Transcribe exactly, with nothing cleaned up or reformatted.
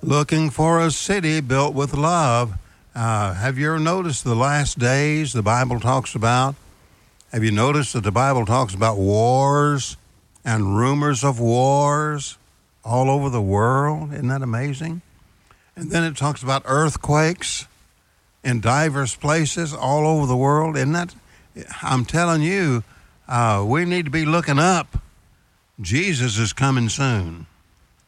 Looking for a city built with love. Uh, have you ever noticed the last days the Bible talks about? Have you noticed that the Bible talks about wars and rumors of wars all over the world? Isn't that amazing? And then it talks about earthquakes in diverse places all over the world. Isn't that? I'm telling you, uh, we need to be looking up. Jesus is coming soon.